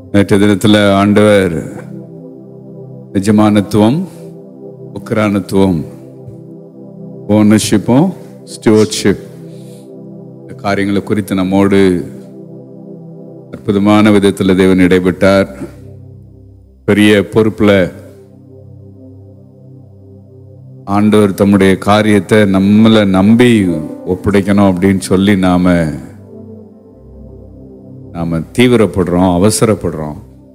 நேற்று தினத்தில் ஆண்டவர் எஜமானத்துவம், உக்ரானத்துவம், ஓனர்ஷிப்பும் ஸ்டூவர்ட்ஷிப் காரியங்களை குறித்து நம்மோடு அற்புதமான விதத்தில் தேவன் இடைப்பட்டார். பெரிய பொறுப்புல ஆண்டவர் தம்முடைய காரியத்தை நம்மளை நம்பி ஒப்படைக்கணும் அப்படின்னு சொல்லி நாம தீவிரப்படுறோம், அவசரப்படுறோம்.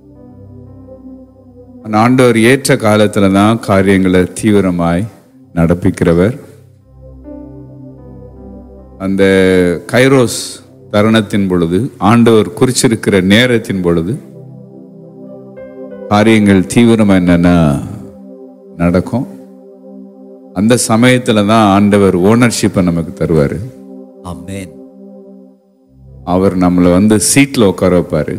ஆண்டவர் ஏற்ற காலத்துல தான் காரியங்களை தீவிரமாய் நடப்பிக்கிறவர். அந்த கைரோஸ் தருணத்தின் பொழுது, ஆண்டவர் குறிச்சிருக்கிற நேரத்தின் பொழுது காரியங்கள் தீவிரமா என்னன்னா நடக்கும். அந்த சமயத்துல தான் ஆண்டவர் ஓனர்ஷிப்பை நமக்கு தருவாரு. ஆமென். அவர் நம்மளை சீட்ல உட்கார வைப்பாரு.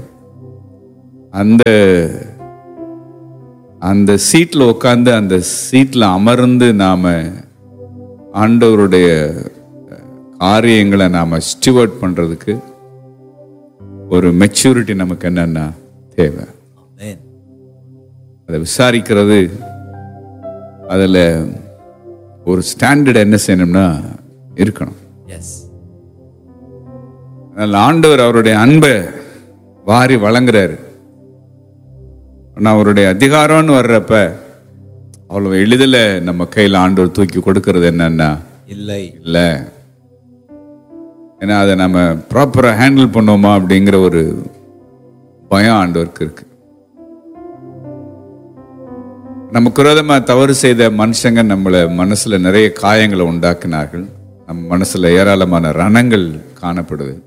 அந்த சீட்ல உட்கார்ந்து அந்த சீட்ல அமர்ந்து நாம ஆண்டவருடைய காரியங்களை நாம ஸ்டிவர்ட் பண்றதுக்கு ஒரு மெச்சூரிட்டி நமக்கு என்னன்னா தேவை. ஆமென். அதை விசாரிக்கிறது, அதுல ஒரு ஸ்டாண்டர்ட் என்ன செய்யணும்னா இருக்கணும். எஸ். அதனால ஆண்டவர் அவருடைய அன்பை வாரி வழங்குறாரு. ஆனா அவருடைய அதிகாரம்னு வர்றப்ப அவ்வளவு எளிதில் நம்ம கையில் ஆண்டவர் தூக்கி கொடுக்கறது என்னன்னா இல்லை. ஏன்னா அதை நம்ம ப்ராப்பரா ஹேண்டில் பண்ணுவோமா அப்படிங்கிற ஒரு பயம் ஆண்டவருக்கு இருக்கு. நமக்கு விரோதமா தவறு செய்த மனுஷங்க நம்மள மனசுல நிறைய காயங்களை உண்டாக்கினார்கள். நம்ம மனசுல ஏராளமான ரணங்கள் காணப்படுது.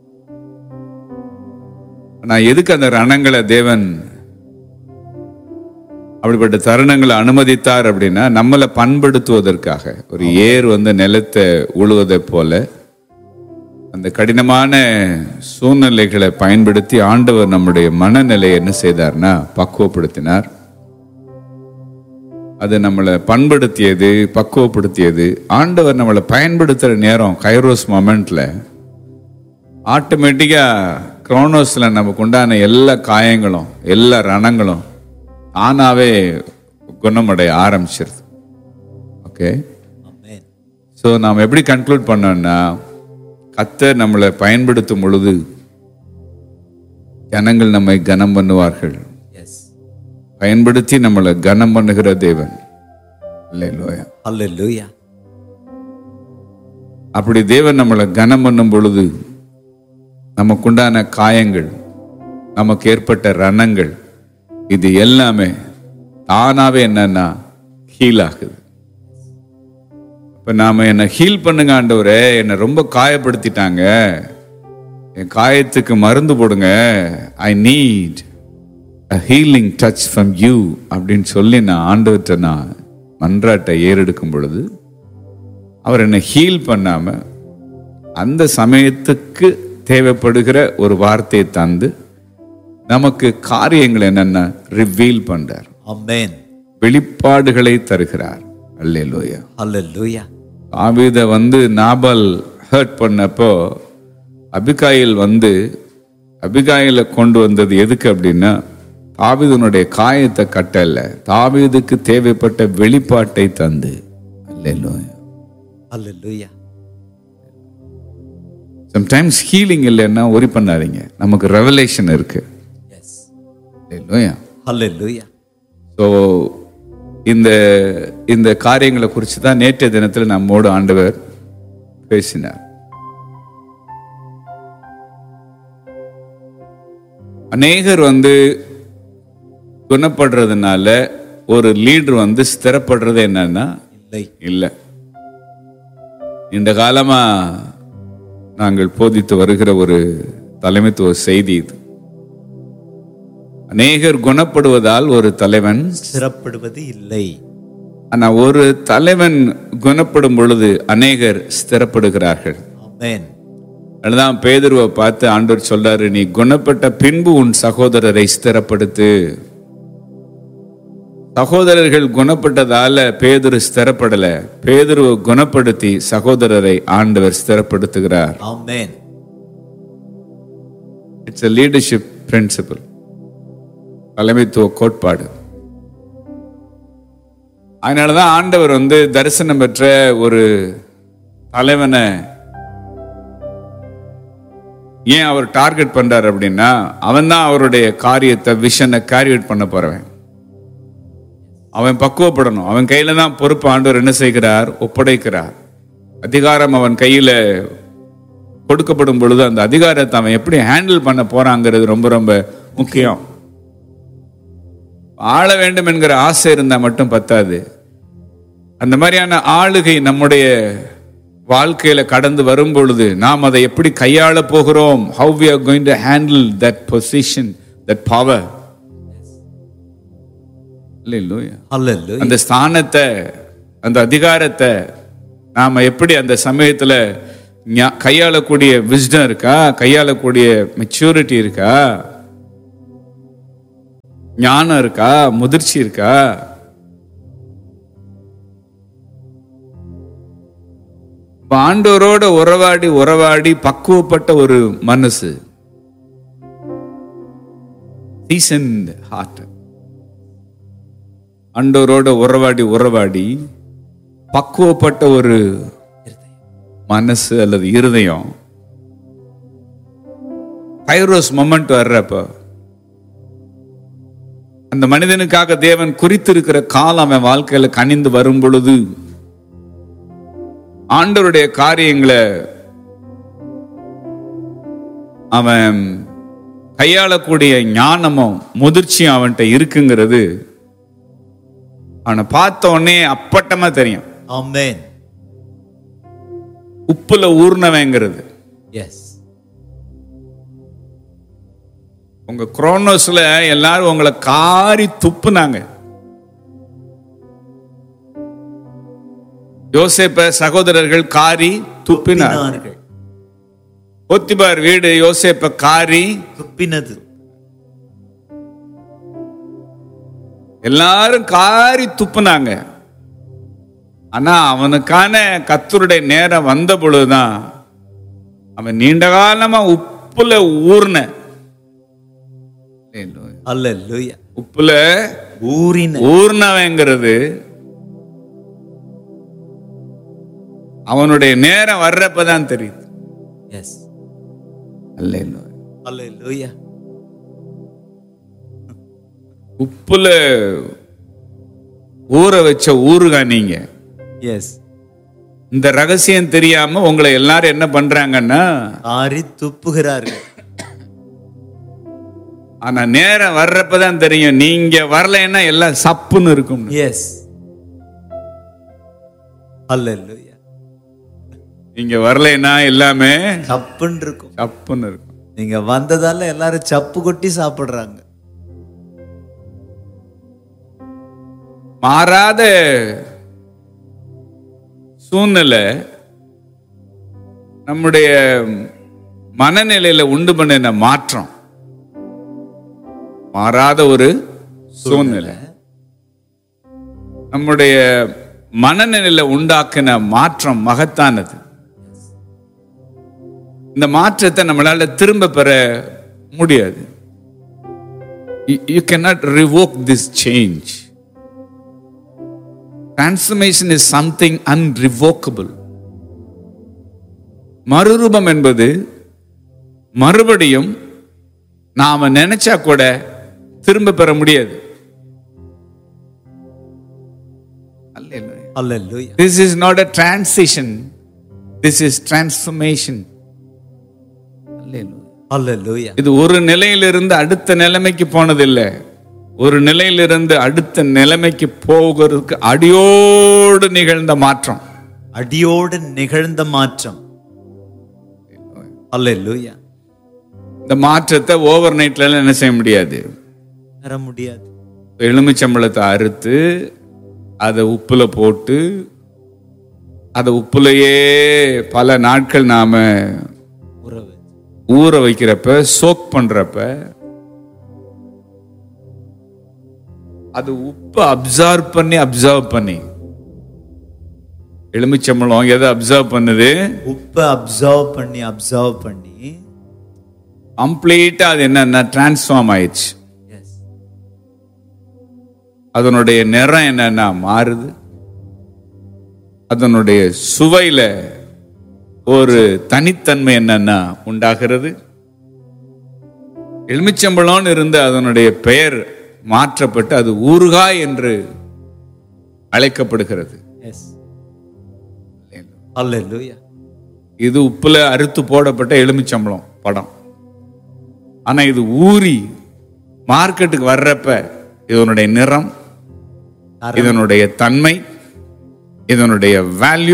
ஆனா எதுக்கு அந்த ரணங்களை தேவன் அப்படிப்பட்ட தருணங்களை அனுமதித்தார் அப்படின்னா, நம்மளை பண்படுத்துவதற்காக. ஒரு ஏர் நிலத்தை உழுவதை போல அந்த கடினமான சூழ்நிலைகளை பயன்படுத்தி ஆண்டவர் நம்முடைய மனநிலையை என்ன செய்தார்னா பக்குவப்படுத்தினார். அது நம்மளை பண்படுத்தியது, பக்குவப்படுத்தியது. ஆண்டவர் நம்மளை பயன்படுத்துற நேரம் கைரோஸ் மொமெண்ட்ல ஆட்டோமேட்டிக்கா குரோனோஸ்ல நமக்கு உண்டான எல்லா காயங்களும், எல்லா ரணங்களும் தானாவே குணமடைய ஆரம்பிச்சிருது. ஓகே. ஸோ நாம் எப்படி கன்க்ளூட் பண்ணோம்னா, கர்த்தர் நம்மளை பயன்படுத்தும் பொழுது ஜனங்கள் நம்மை கனம் பண்ணுவார்கள். பயன்படுத்தி நம்மளை கனம் பண்ணுகிற தேவன். அல்லேலூயா, அல்லேலூயா. அப்படி தேவன் நம்மளை கனம் பண்ணும் பொழுது நமக்குண்டான காயங்கள், நமக்கு ஏற்பட்ட ரணங்கள், இது எல்லாமே தானாவே என்னன்னா ஹீல் ஆகுது. இப்ப நாம என்ன ஹீல் பண்ணுங்க ஆண்டவரே, என்னை ரொம்ப காயப்படுத்திட்டாங்க, என் காயத்துக்கு மருந்து போடுங்க, I need a healing touch from you அப்படின்னு சொல்லி நான் ஆண்டவர்கிட்ட நான் மன்றாட்டை ஏறெடுக்கும் பொழுது அவர் என்னை ஹீல் பண்ணாம அந்த சமயத்துக்கு தேவைப்படுகிற ஒரு வார்த்தையை தந்து நமக்கு காரியங்கள் என்னன்னா ரிவீல் பண்றார். ஆமென். வெளிப்பாடுகளை தருகிறார். அல்லேலூயா, அல்லேலூயா. தாவீதை நாபால் ஹர்ட் பண்ணப்போ அபிகாயில் அபிகாயில கொண்டு வந்தது எதுக்கு அப்படின்னா, தாவீதுனுடைய காயத்தை கட்டல, தாவீதுக்கு தேவைப்பட்ட வெளிப்பாட்டை தந்து. அல்லேலூயா, அல்லேலூயா. சம்டைம்ஸ் ஹீலிங் இல்லைன்னா ஒரி பண்ணாதீங்க, நமக்கு ரெவலேஷன் இருக்கு. எஸ். அல்லேலூயா, அல்லேலூயா. ஸோ இந்த காரியங்களை குறித்து தான் நேற்றைய தினத்தில் நம்மோடு ஆண்டவர் பேசினார். அநேகர் குணப்படுறதுனால ஒரு லீடர் ஸ்திரப்படுறது என்னன்னா இல்லை. இந்த காலமா நாங்கள் போதித்து வருகிற ஒரு தலைமைத்துவ செய்தி இது. அநேகர் குணப்படுவதால் ஒரு தலைவன் ஸ்திரப்படுவது இல்லை. ஆனா ஒரு தலைவன் குணப்படும் பொழுது அநேகர் ஸ்திரப்படுகிறார்கள். ஆமென். அதுதான் பேதுருவை பார்த்து ஆண்டவர் சொல்றாரு, நீ குணப்பட்ட பின்பு உன் சகோதரரை ஸ்திரப்படுத்து. சகோதரர்கள் குணப்பட்டதால பேதுரு ஸ்திரப்படல, பேதுருவை குணப்படுத்தி சகோதரரை ஆண்டவர் ஸ்திரப்படுத்துகிறார். ஆமென். It's a leadership principle. தலைமைத்துவ கோட்பாடு. அதனாலதான் ஆண்டவர் தரிசனம் பெற்ற ஒரு தலைவனை ஏன் அவர் டார்கெட் பண்றாரு அப்படின்னா, அவன் தான் அவருடைய காரியத்தை விஷனை கேரி அவுட் பண்ண போறவன். அவன் பக்குவப்படணும். அவன் கையில தான் பொறுப்பு ஆண்டவர் என்ன செய்கிறார்? ஒப்படைக்கிறார். அதிகாரம் அவன் கையில கொடுக்கப்படும் பொழுது அந்த அதிகாரத்தை அவன் எப்படி ஹேண்டில் பண்ண போறாங்கிறது ரொம்ப ரொம்ப முக்கியம். ஆள வேண்டும் என்கிற ஆசை இருந்தா மட்டும் பத்தாது. அந்த மாதிரியான ஆளுகை நம்முடைய வாழ்க்கையில கடந்து வரும் பொழுது நாம் அதை எப்படி கையாள போகிறோம்? how we are going to handle that position, that power. Hallelujah. அந்த ஸ்தானத்தை, அந்த அதிகாரத்தை நாம எப்படி அந்த சமயத்துல கையாளக்கூடிய விஸ்டம் இருக்கா? கையாளக்கூடிய மெச்சூரிட்டி இருக்கா? ஞானம் இருக்கா? முதிர்ச்சி இருக்கா? ஆண்டவரோட உறவாடி உறவாடி பக்குவப்பட்ட ஒரு மனசு, seasoned heart. ஆண்டவரோட உறவாடி உறவாடி பக்குவப்பட்ட ஒரு மனசு அல்லது இருதயம் கைரோஸ் மொமெண்ட் வர்றப்ப அந்த மனிதனுக்காக தேவன் குறித்திருக்கிற காலம் அவன் வாழ்க்கையில கனிந்து வரும் பொழுது ஆண்டவருடைய காரியங்களை அவன் கையாளக்கூடிய ஞானமும் முதிர்ச்சியும் அவன்கிட்ட இருக்குங்கிறது அவனை பார்த்த உடனே அப்பட்டமா தெரியும். ஆமென். உப்புல ஊர்னவங்கிறது. எஸ். உங்க குரோனோஸ்ல எல்லாரும் உங்களை காரி துப்புனாங்க. யோசேப்ப சகோதரர்கள் காரி துப்பினார்கள். போத்திபார் வீடு யோசேப்ப காரி துப்பினது. எல்லாரும் காரி துப்புனாங்க. ஆனா அவனுக்கான கர்த்தருடைய நேரம் வந்த பொழுதுதான் அவன் நீண்ட காலமா உப்புல ஊர்ன. அல்லேலூயா. உப்புல ஊர்னவங்கிறது அவனுடைய நேரம் வர்றப்பதான் தெரியுது. எஸ். அல்லேலூயா. அல்லேலூயா. உப்புல ஊற வச்ச ஊறுகாய் நீங்க. எஸ். இந்த ரகசியம் தெரியாம உங்களை எல்லாரும் என்ன பண்றாங்கன்னா ஆரி துப்புகிறார்கள். ஆனா நேரம் வர்றப்பதான் தெரியும். நீங்க வரலைன்னா எல்லாம் சப்புன்னு இருக்கும். எஸ். அல்லேலூயா. நீங்க வரலைன்னா எல்லாமே சப்புன்னு இருக்கும். சப்புன்னு இருக்கும். நீங்க வந்ததால எல்லாரும் சப்பு கொட்டி சாப்பிடுறாங்க. மாறாத சூழ்நிலை நம்முடைய மனநிலையில உண்டு பண்ணின மாற்றம். மாறாத ஒரு சூழ்நிலை நம்முடைய மனநிலையில உண்டாக்கின மாற்றம் மகத்தானது. இந்த மாற்றத்தை நம்மளால திரும்ப பெற முடியாது. You cannot revoke this change. Transformation is something unrevocable. மறுரூபம் என்பது மறுபடியும் நாம நினைச்சா கூட திரும்ப பெற முடியாது. Hallelujah. This is not a transition. This is transformation. Hallelujah. இது ஒரு நிலையிலிருந்து அடுத்த நிலைமைக்கு போனதில்லை. ஒரு நிலையிலிருந்து அடுத்த நிலைமைக்கு போகிறதுக்கு அடியோடு நிகழ்ந்த மாற்றம். அடியோடு நிகழ்ந்த மாற்றம். Hallelujah. இந்த மாற்றத்தை ஓவர் நைட்ல என்ன செய்ய முடியாது, வர முடியாது. எலுமிச்சம்பழத்தை அறுத்து அதை உப்புல போட்டு அதை உப்புலையே பல நாட்கள் நாம ஊற வைக்கிறப்ப சோக் பண்றப்ப அது உப்பு அப்சர்வ் பண்ணி எலுமிச்சம்பழம் எதை அப்சர்வ் பண்ணுது? உப்பு அப்சர்வ் பண்ணி கம்ப்ளீட்டா அது என்னன்னா டிரான்ஸ்ஃபார்ம் ஆயிடுச்சு. அதனுடைய நிறம் என்னன்னா மாறுது. அதனுடைய சுவையில ஒரு தனித்தன்மை என்னன்னா உண்டாகிறது. எலுமிச்சம்பழம்னு இருந்த அதனுடைய பெயர் மாற்றப்பட்டு அது ஊறுகாய் என்று அழைக்கப்படுகிறது. ஹல்லேலூயா. இது உப்புல அறுத்து போடப்பட்ட எலுமிச்சம்பழம் படம். ஆனா இது ஊறி மார்க்கெட்டுக்கு வர்றப்ப இதனுடைய நிறம், இதனுடைய தன்மை, இதனுடைய வேல்யூ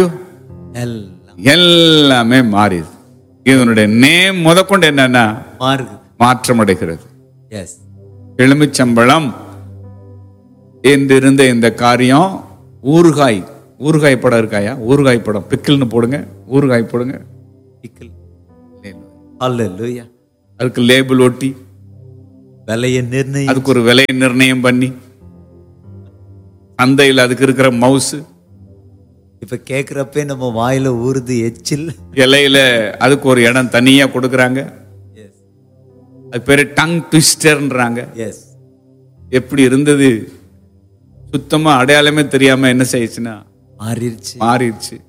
எல்லாமே மாறிது. இதனுடைய நேம் முதற்கொண்டு என்னன்னா மாற்றம் அடைகிறது. எலுமிச்சம்பழம் என்றிருந்த இந்த காரியம் ஊறுகாய். ஊறுகாய் படம் இருக்காயா? ஊறுகாய் படம் பிக்கிள்னு போடுங்க, ஊறுகாய் போடுங்க, பிக்கிள். ஹல்லேலூயா. அதுக்கு லேபிள் ஒட்டி விலையை நிர்ணயம், அதுக்கு ஒரு விலையை நிர்ணயம் பண்ணி சந்தையில் அதுக்கு இருக்கிற மவுஸ் இப்ப கேக்குறப்ப நம்ம வாயில ஊறுது எச்சில். இலையில அதுக்கு ஒரு இடம் தனியா கொடுக்கறாங்க. அது பேரு டங் ட்விஸ்டர்ன்றாங்க. எப்படி இருந்தது? சுத்தமா அடையாளமே தெரியாம என்ன செய்யுச்சுன்னா மாறிடுச்சு.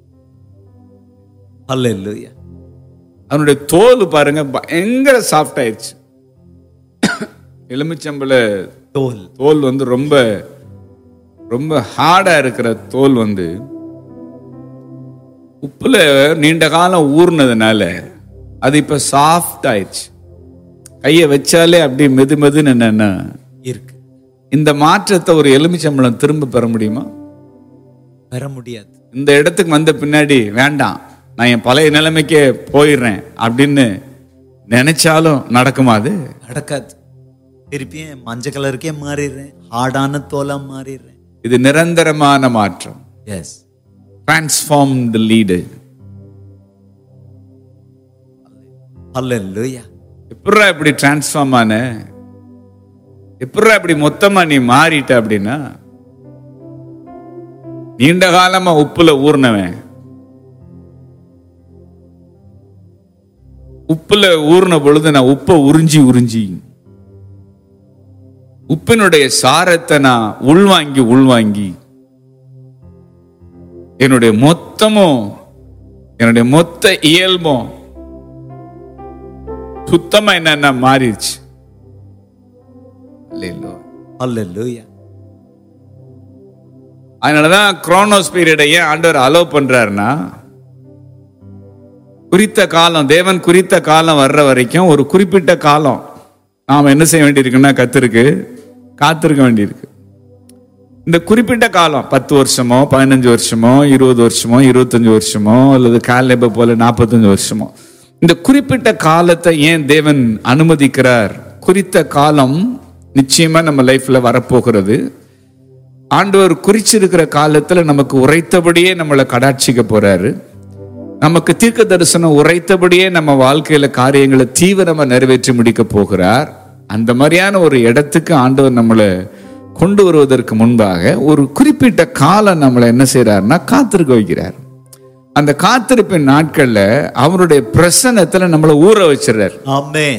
ஹல்லேலூயா. அதனுடைய தோல் பாருங்க பயங்கர சாஃப்ட் ஆயிடுச்சு. எலுமிச்சம்பழ தோல் வந்து ரொம்ப ரொம்ப ஹார்டா இருக்கிற தோல் வந்து உப்புல நீண்ட காலம் ஊர்னதுனால அது இப்ப சாஃப்ட் ஆயிடுச்சு. கைய வச்சாலே அப்படி மெது மெதுன்னு என்னன்னா இருக்கு. இந்த மாற்றத்தை ஒரு எலுமிச்சம்பழம் திரும்ப பெற முடியுமா? பெற முடியாது. இந்த இடத்துக்கு வந்த பின்னாடி வேண்டாம், நான் என் பழைய நிலைமைக்கே போயிடுறேன் அப்படின்னு நினைச்சாலும் நடக்குமா? அது நடக்காது. திருப்பியும் மஞ்சள் கலருக்கே மாறிடுறேன், ஹார்டான தோலா மாறிடுறேன். இது நிரந்தரமான மாற்றம். Transformed leader. ஹல்லேலூயா. எப்படிடா இப்படி டிரான்ஸ்ஃபார்ம் ஆன? எப்படிடா இப்படி மொத்தமா நீ மாறிட்ட? அப்படின்னா நீண்ட காலமா உப்புல ஊர்னவன், உப்புல ஊர்ன பொழுது நான் உப்பை உறிஞ்சி உப்பினுடைய சாரத்தை நான் உள்வாங்கி என்னுடைய மொத்த இயல்பும் சுத்தமா என்ன மாறிடுச்சு. அதனாலதான் குரோனோஸ் பீரியடை ஏன் ஆண்டவர் அலோவ் பண்றாருன்னா, குறித்த காலம், தேவன் குறித்த காலம் வர்ற வரைக்கும் ஒரு குறிப்பிட்ட காலம் நாம என்ன செய்ய வேண்டியிருக்குன்னா காத்திருக்க வேண்டியிருக்கு. இந்த குறிப்பிட்ட காலம் 10 வருஷமோ 15 வருஷமோ 20 வருஷமோ 25 வருஷமோ அல்லது காலேப போல 45 வருஷமோ, இந்த குறிப்பிட்ட காலத்தை ஏன் தேவன் அனுமதிக்கிறார்? குறித்த காலம் நிச்சயமா நம்ம லைஃப்ல வரப்போகிறது. ஆண்டவர் குறிச்சிருக்கிற காலத்துல நமக்கு உரைத்தபடியே நம்மளை கடாட்சிக்க போறாரு. நமக்கு தீர்க்க தரிசனம் உரைத்தபடியே நம்ம வாழ்க்கையில காரியங்களை தீவிரமா நிறைவேற்றி முடிக்க போகிறார். அந்த மாதிரியான ஒரு இடத்துக்கு ஆண்டவர் நம்மளை கொண்டு வருவதற்கு முன்பாக ஒரு குறிப்பிட்ட காலம் நம்மளை என்ன செய்யறாருன்னா காத்திருக்க வைக்கிறார். அந்த காத்திருப்பின் நாட்கள்ல அவருடைய பிரசன்னத்துல நம்மளை ஊற வச்சிடறார். ஆமென்.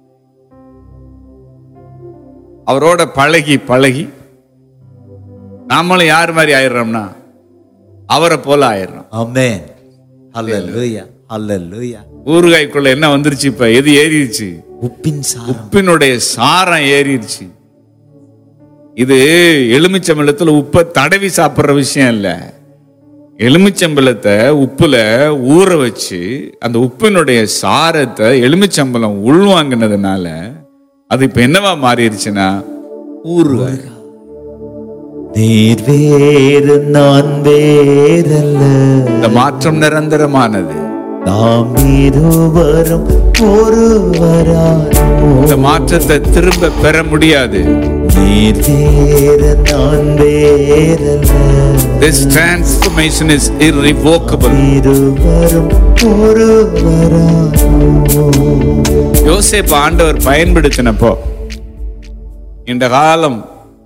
அவரோட பழகி நாமளும் யார் மாதிரி ஆயிடுறோம்னா அவரை போல ஆயிடுறோம். ஆமென். ஹல்லேலூயா. ஹல்லேலூயா. ஊறுகாய்க்குள்ள என்ன வந்துருச்சு? இப்ப எது ஏறிடுச்சு? உப்பினுடைய சாரம் ஏறிடுச்சு. இது எலுமிச்சம்பழத்துல உப்பை தடவி சாப்பிடுற விஷயம் இல்ல. எலுமிச்சம்பழத்தை உப்புல ஊற வச்சு அந்த உப்பினுடைய சாரத்தை எலுமிச்சம்பழம் உள்வாங்கினதுனால அது இப்ப என்னவா மாறிடுச்சுன்னா ஊறுகாய். நீர் வேறு நான் வேறல்ல. இந்த மாற்றம் நிரந்தரமானது. நாம் இருவரும் ஒருவராய். இந்த மாற்றத்தை திரும்ப பெற முடியாது. நீர் வேறு நான் வேறல்ல. This transformation is irrevocable. இருவரும் ஒருவராய். யோசேப்பு ஆண்டவர் பயன்படுத்தினப்போ இந்த காலம்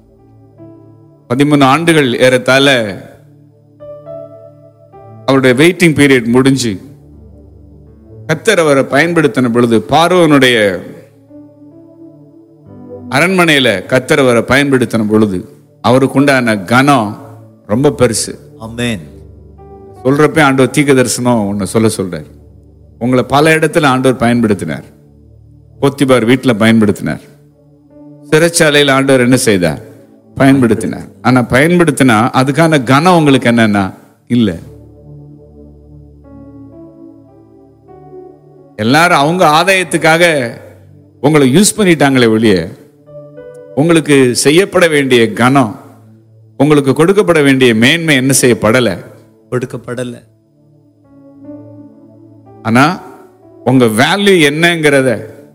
13 ஆண்டுகள் ஏறத்தாழ அவருடைய வெயிட்டிங் பீரியட் முடிஞ்சு கர்த்தர் அவரை பயன்படுத்தின பொழுது, பார்வோனுடைய அரண்மனையில கர்த்தர் அவரை பயன்படுத்தின பொழுது அவருக்கு உண்டான கனம் ரொம்ப பெருசு. ஆமென். சொல்றப்ப ஆண்டவர் தீர்க்க தரிசனம் ஒன்னு சொல்றாரு. உங்களை பல இடத்துல ஆண்டவர் பயன்படுத்தினார். போத்திபார் வீட்டில் பயன்படுத்தினார். சிறைச்சாலையில் ஆண்டவர் என்ன செய்தார்? பயன்படுத்தினார். ஆனா பயன்படுத்தினா அதுக்கான கனம் உங்களுக்கு என்னன்னா இல்ல. எல்லாரும் அவங்க ஆதாயத்துக்காக உங்களை யூஸ் பண்ணிட்டாங்களே ஒழிய உங்களுக்கு செய்யப்பட வேண்டிய கனம், உங்களுக்கு கொடுக்கப்பட வேண்டிய மேன்மை என்ன செய்யப்படல? கொடுக்கப்படல. ஆனா உங்க வேல்யூ என்னங்கிறத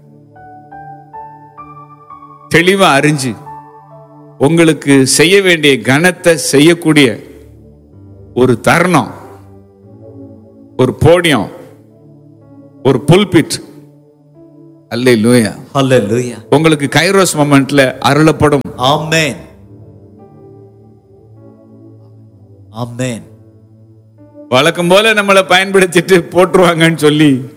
தெளிவா அறிஞ்சு உங்களுக்கு செய்ய வேண்டிய கனத்தை செய்யக்கூடிய ஒரு தருணம், ஒரு போடியம், ஒரு புல்பிட், அல்லேலூயா, ஹல்லேலூயா, உங்களுக்கு கைரோஸ் மொமெண்ட்ல அருளப்படும். ஆமென், ஆமென். வழக்கம் போல நம்மளை பயன்படுத்திட்டு போட்டுருவாங்கன்னு சொல்லி